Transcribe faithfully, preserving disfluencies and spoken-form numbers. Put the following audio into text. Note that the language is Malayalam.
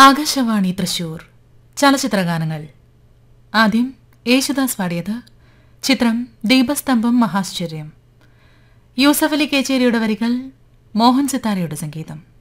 ആകാശവാണി തൃശൂർ ചലച്ചിത്രഗാനങ്ങൾ. ആദ്യം യേശുദാസ് പാടിയത്. ചിത്രം ദീപസ്തംഭം മഹാശ്ചര്യം. യൂസഫ് അലി കേച്ചേരിയുടെ വരികൾ, മോഹൻ സിത്താരയുടെ സംഗീതം.